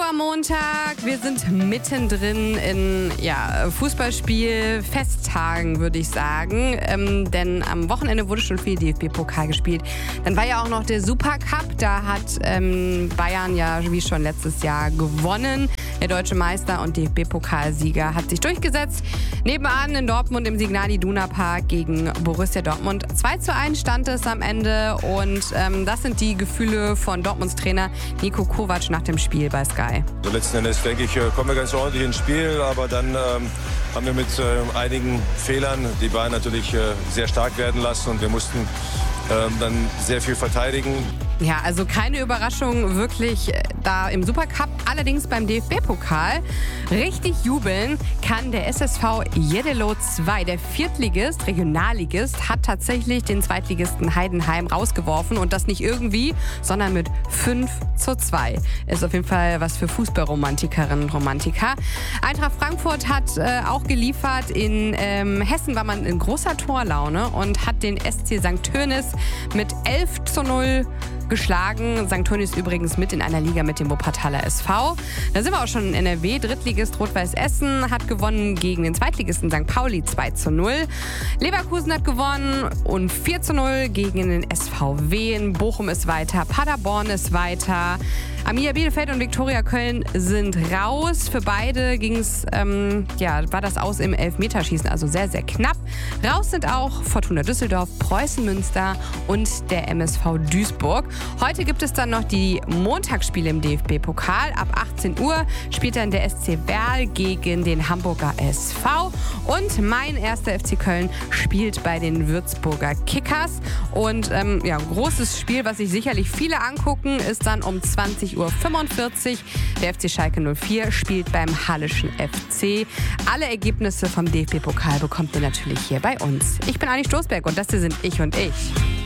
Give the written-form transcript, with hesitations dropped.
am Montag. Wir sind mittendrin in Fußballspiel, Festtagen, würde ich sagen. Denn am Wochenende wurde schon viel DFB-Pokal gespielt. Dann war ja auch noch der Supercup. Da hat Bayern ja wie schon letztes Jahr gewonnen. Der deutsche Meister und DFB-Pokalsieger hat sich durchgesetzt. Nebenan in Dortmund im Signal Iduna Park gegen Borussia Dortmund. 2:1 stand es am Ende. Und das sind die Gefühle von Dortmunds Trainer Niko Kovac nach dem Spiel bei Sky. Also letzten Endes, denke ich, kommen wir ganz ordentlich ins Spiel, aber dann haben wir mit einigen Fehlern die Bayern natürlich sehr stark werden lassen und wir mussten dann sehr viel verteidigen. Ja, also keine Überraschung wirklich da im Supercup. Allerdings beim DFB-Pokal richtig jubeln kann der SSV Jeddelo 2. Der Viertligist, Regionalligist, hat tatsächlich den Zweitligisten Heidenheim rausgeworfen. Und das nicht irgendwie, sondern mit 5:2. Ist auf jeden Fall was für Fußballromantikerinnen und Romantiker. Eintracht Frankfurt hat auch geliefert. In Hessen war man in großer Torlaune und hat den SC St. Tönnies mit 11:0 geschlagen. St. Tönnies übrigens mit in einer Liga mit dem Wuppertaler SV. Da sind wir auch schon in NRW. Drittligist Rot-Weiß Essen hat gewonnen gegen den Zweitligisten St. Pauli 2:0. Leverkusen hat gewonnen und 4:0 gegen den SVW. In Bochum ist weiter, Paderborn ist weiter. Arminia Bielefeld und Viktoria Köln sind raus. Für beide ging's, war das aus im Elfmeterschießen, also sehr, sehr knapp. Raus sind auch Fortuna Düsseldorf, Preußen Münster und der MSV Duisburg. Heute gibt es dann noch die Montagsspiele im DFB-Pokal. Ab 18 Uhr spielt dann der SC Werl gegen den Hamburger SV. Und mein erster FC Köln spielt bei den Würzburger Kickers. Und großes Spiel, was sich sicherlich viele angucken, ist dann um 20:45 Uhr. Der FC Schalke 04 spielt beim Halleschen FC. Alle Ergebnisse vom DFB-Pokal bekommt ihr natürlich hier bei uns. Ich bin Anni Stoßberg und das hier sind Ich und Ich.